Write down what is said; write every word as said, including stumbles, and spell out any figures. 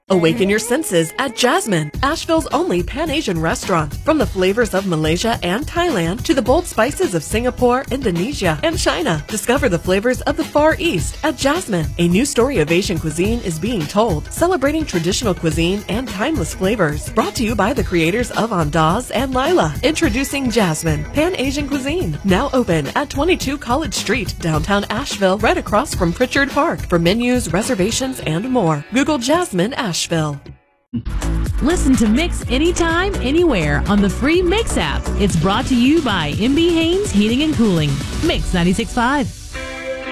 Awaken your senses at Jasmine, Asheville's only Pan-Asian restaurant. From the flavors of Malaysia and Thailand to the bold spices of Singapore, Indonesia, and China, discover the flavors of the Far East at Jasmine. A new story of Asian cuisine is being told, celebrating traditional cuisine and timeless flavors. Brought to you by the creators of Andaz and Lila. Introducing Jasmine, Pan-Asian cuisine. Now open at twenty-two College Street, downtown Asheville, right across from Pritchard Park. For menus, reservations, and more, Google Jasmine Asheville. Listen to Mix anytime, anywhere on the free Mix app. It's brought to you by M B Haynes Heating and Cooling. Mix ninety-six point five.